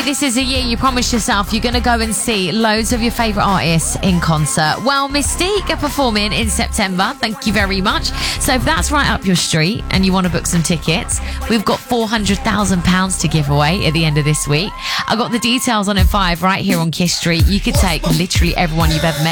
this is a year you promised yourself you're going to go and see loads of your favourite artists in concert. Well, Mystique are performing in September. Thank you very much. So if that's right up your street and you want to book some tickets, we've got £400,000 to give away at the end of this week. I've got the details on M5 right here on Kiss Street. You could take literally everyone you've ever met